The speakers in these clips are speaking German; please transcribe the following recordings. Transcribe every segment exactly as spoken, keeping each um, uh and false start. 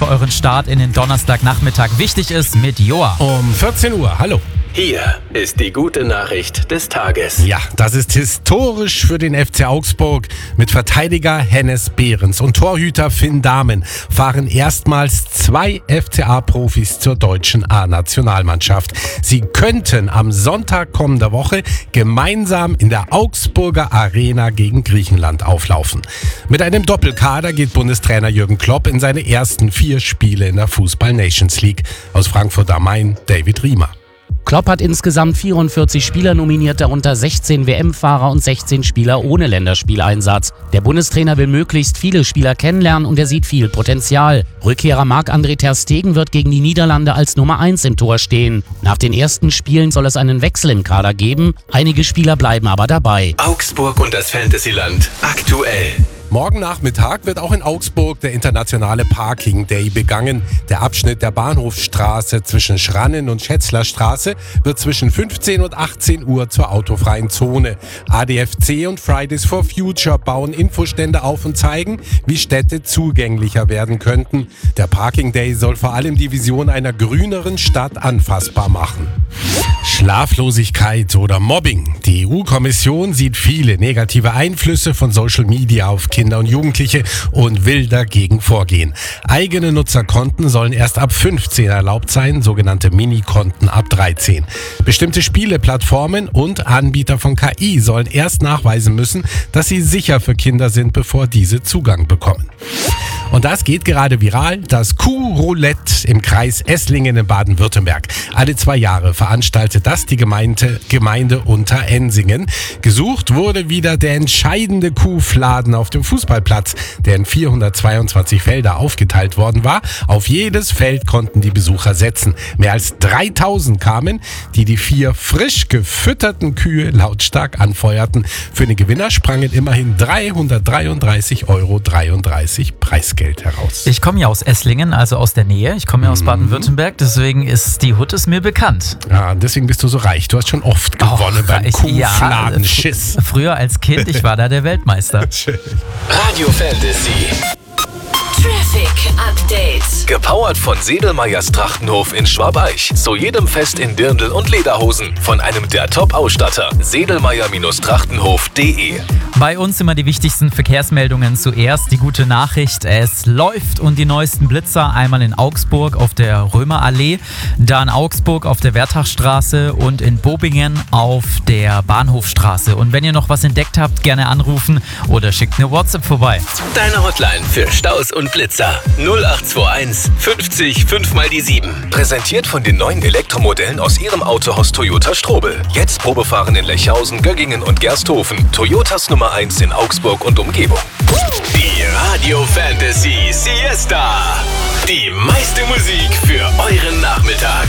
für euren Start in den Donnerstagnachmittag wichtig ist mit Joa. Um vierzehn Uhr, hallo. Hier ist die gute Nachricht des Tages. Ja, das ist historisch für den F C Augsburg. Mit Verteidiger Hennes Behrens und Torhüter Finn Dahmen fahren erstmals zwei F C A-Profis zur deutschen A-Nationalmannschaft. Sie könnten am Sonntag kommender Woche gemeinsam in der Augsburger Arena gegen Griechenland auflaufen. Mit einem Doppelkader geht Bundestrainer Jürgen Klopp in seine ersten vier Spiele in der Fußball-Nations League. Aus Frankfurt am Main, David Riemer. Klopp hat insgesamt vierundvierzig Spieler nominiert, darunter sechzehn W M-Fahrer und sechzehn Spieler ohne Länderspieleinsatz. Der Bundestrainer will möglichst viele Spieler kennenlernen und er sieht viel Potenzial. Rückkehrer Marc-André ter Stegen wird gegen die Niederlande als Nummer eins im Tor stehen. Nach den ersten Spielen soll es einen Wechsel im Kader geben, einige Spieler bleiben aber dabei. Augsburg und das Fantasyland aktuell. Morgen Nachmittag wird auch in Augsburg der internationale Parking Day begangen. Der Abschnitt der Bahnhofstraße zwischen Schrannen und Schätzlerstraße wird zwischen fünfzehn und achtzehn Uhr zur autofreien Zone. A D F C und Fridays for Future bauen Infostände auf und zeigen, wie Städte zugänglicher werden könnten. Der Parking Day soll vor allem die Vision einer grüneren Stadt anfassbar machen. Schlaflosigkeit oder Mobbing. Die E U-Kommission sieht viele negative Einflüsse von Social Media auf Kinder und Jugendliche und will dagegen vorgehen. Eigene Nutzerkonten sollen erst ab fünfzehn erlaubt sein, sogenannte Minikonten ab dreizehn. Bestimmte Spieleplattformen und Anbieter von K I sollen erst nachweisen müssen, dass sie sicher für Kinder sind, bevor diese Zugang bekommen. Und das geht gerade viral, das Kuhroulette im Kreis Esslingen in Baden-Württemberg. Alle zwei Jahre veranstaltet das die Gemeinde, Gemeinde Unterensingen. Gesucht wurde wieder der entscheidende Kuhfladen auf dem Fußballplatz, der in vierhundertzweiundzwanzig Felder aufgeteilt worden war. Auf jedes Feld konnten die Besucher setzen. Mehr als dreitausend kamen, die die vier frisch gefütterten Kühe lautstark anfeuerten. Für den Gewinner sprangen immerhin dreihundertdreiunddreißig Euro dreiunddreißig Preisgeld heraus. Ich komme ja aus Esslingen, also aus der Nähe. Ich komme ja aus mhm. Baden-Württemberg, deswegen ist die Hut ist mir bekannt. Ja, deswegen bist du so reich. Du hast schon oft gewonnen Och, beim ich, Kuhfladenschiss. Ja, fr- früher als Kind, ich war da der Weltmeister. Radio Fantasy. Traffic Update. Gepowert von Sedelmeyers Trachtenhof in Schwabeich. Zu jedem Fest in Dirndl und Lederhosen. Von einem der Top-Ausstatter. Sedelmeyer-Trachtenhof punkt de. Bei uns immer die wichtigsten Verkehrsmeldungen zuerst. Die gute Nachricht, es läuft und die neuesten Blitzer einmal in Augsburg auf der Römerallee, dann Augsburg auf der Wertachstraße und in Bobingen auf der Bahnhofstraße. Und wenn ihr noch was entdeckt habt, gerne anrufen oder schickt eine WhatsApp vorbei. Deine Hotline für Staus und Blitzer. null acht zwei eins fünfzig fünf mal die sieben. Präsentiert von den neuen Elektromodellen aus ihrem Autohaus Toyota Strobel. Jetzt Probefahren in Lechhausen, Göggingen und Gersthofen. Toyotas Nummer eins in Augsburg und Umgebung. Die Radio Fantasy Siesta. Die meiste Musik für euren Nachmittag.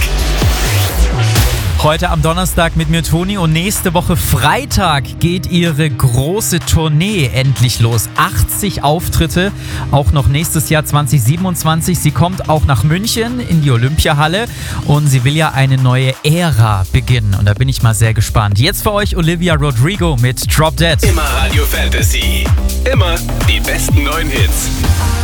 Heute am Donnerstag mit mir Toni und nächste Woche Freitag geht ihre große Tournee endlich los. achtzig Auftritte, auch noch nächstes Jahr zwanzig siebenundzwanzig. Sie kommt auch nach München in die Olympiahalle und sie will ja eine neue Ära beginnen. Und da bin ich mal sehr gespannt. Jetzt für euch Olivia Rodrigo mit Drop Dead. Immer Radio Fantasy. Immer die besten neuen Hits.